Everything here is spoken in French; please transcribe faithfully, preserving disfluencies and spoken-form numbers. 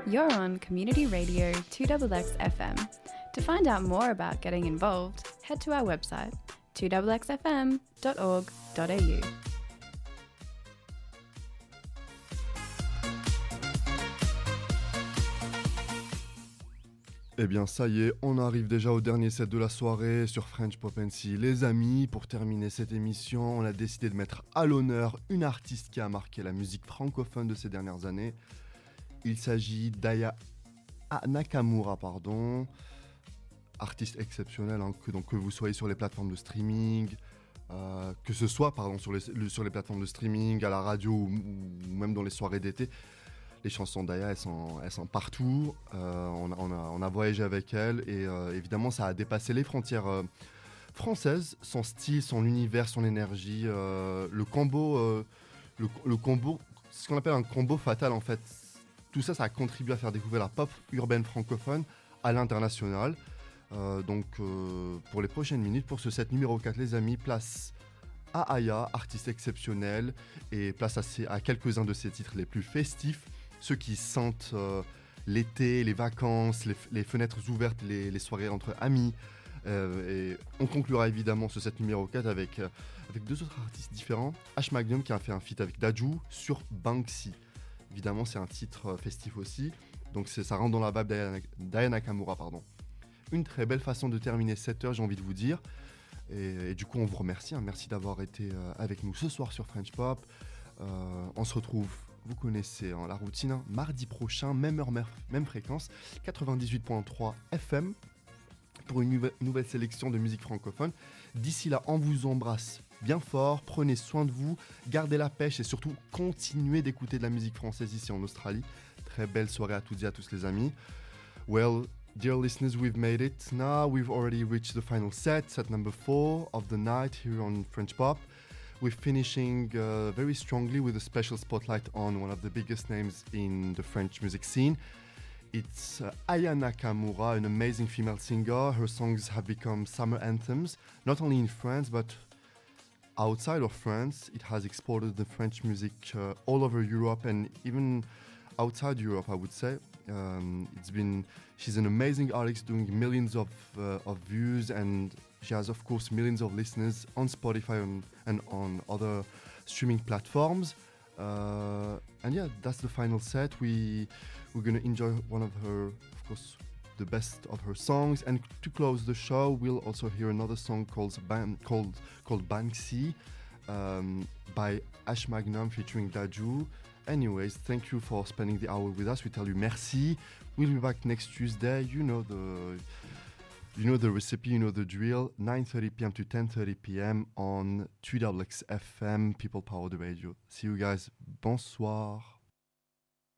You're on Community Radio two X X F M. To find out more about getting involved, head to our website two x x f m dot org dot a u. Eh bien ça y est, on arrive déjà au dernier set de la soirée sur French Pop N C. Les amis, pour terminer cette émission, on a décidé de mettre à l'honneur une artiste qui a marqué la musique francophone de ces dernières années. Il s'agit d'Aya Nakamura, pardon, artiste exceptionnelle, hein, que, donc, que vous soyez sur les plateformes de streaming, euh, que ce soit pardon, sur, les, le, sur les plateformes de streaming, à la radio ou, ou même dans les soirées d'été. Les chansons d'Aya, elles sont, elles sont partout, euh, on, a, on, a, on a voyagé avec elle et euh, évidemment ça a dépassé les frontières euh, françaises. Son style, son univers, son énergie, euh, le combo, euh, le, le combo, ce qu'on appelle un combo fatal en fait. Tout ça, ça a contribué à faire découvrir la pop urbaine francophone à l'international. Euh, donc euh, pour les prochaines minutes, pour ce set numéro quatre les amis, place à Aya, artiste exceptionnelle, et place à, ses, à quelques-uns de ses titres les plus festifs. Ceux qui sentent euh, l'été, les vacances, les, les fenêtres ouvertes, les, les soirées entre amis. Euh, et on conclura évidemment ce set numéro quatre avec, euh, avec deux autres artistes différents. H Magnum qui a fait un feat avec Dadju sur Banksy. Évidemment, c'est un titre euh, festif aussi. Donc c'est, ça rentre dans la vibe d'Aya Nakamura. Pardon. Une très belle façon de terminer cette heure, j'ai envie de vous dire. Et, et du coup, on vous remercie. Hein. Merci d'avoir été euh, avec nous ce soir sur French Pop. Euh, on se retrouve... Vous connaissez hein, la routine, hein, mardi prochain, même heure, même fréquence, quatre-vingt-dix-huit virgule trois F M, pour une nouvelle, nouvelle sélection de musique francophone. D'ici là, on vous embrasse bien fort, prenez soin de vous, gardez la pêche et surtout continuez d'écouter de la musique française ici en Australie. Très belle soirée à toutes et à tous les amis. Well, dear listeners, we've made it. Now we've already reached the final set, set number four of the night here on French Pop. We're finishing uh, very strongly with a special spotlight on one of the biggest names in the French music scene. It's uh, Aya Nakamura, an amazing female singer. Her songs have become summer anthems, not only in France, but outside of France. It has exported the French music uh, all over Europe and even outside Europe, I would say. Um, it's been, she's an amazing artist doing millions of, uh, of views, and she has, of course, millions of listeners on Spotify and, and on other streaming platforms. Uh, and yeah, that's the final set. We, we're going to enjoy one of her, of course, the best of her songs. And to close the show, we'll also hear another song called, Ban- called, called Banksy um, by Ash Magnum featuring Dadju. Anyways, thank you for spending the hour with us. We tell you merci. We'll be back next Tuesday. You know the... You know the recipe, you know the drill, nine thirty p.m. to ten thirty p.m. on two X X F M, People Power the Radio. See you guys. Bonsoir.